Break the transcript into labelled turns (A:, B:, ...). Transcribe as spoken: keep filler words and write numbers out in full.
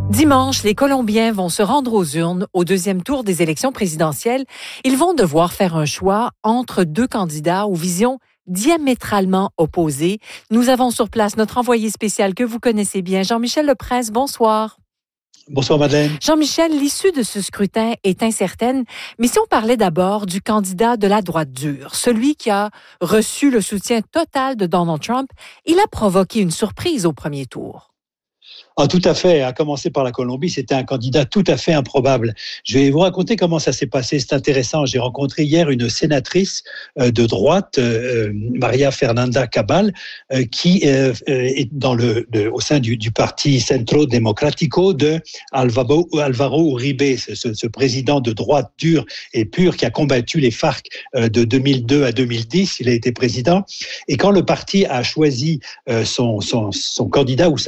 A: Dimanche, les Colombiens vont se rendre aux urnes au deuxième tour des élections présidentielles. Ils vont devoir faire un choix entre deux candidats aux visions diamétralement opposées. Nous avons sur place notre envoyé spécial que vous connaissez bien, Jean-Michel Leprince. Bonsoir.
B: Bonsoir, Madeleine.
A: Jean-Michel, l'issue de ce scrutin est incertaine, mais si on parlait d'abord du candidat de la droite dure, celui qui a reçu le soutien total de Donald Trump, il a provoqué une surprise au premier tour.
B: Ah, tout à fait. À commencer par la Colombie, c'était un candidat tout à fait improbable. Je vais vous raconter comment ça s'est passé. C'est intéressant. J'ai rencontré hier une sénatrice euh, de droite, euh, Maria Fernanda Cabal, euh, qui euh, est dans le, de, au sein du, du parti Centro Democrático de Alvaro, Alvaro Uribe, ce, ce président de droite dure et pure qui a combattu les FARC euh, de deux mille deux à deux mille dix. Il a été président. Et quand le parti a choisi euh, son, son, son candidat ou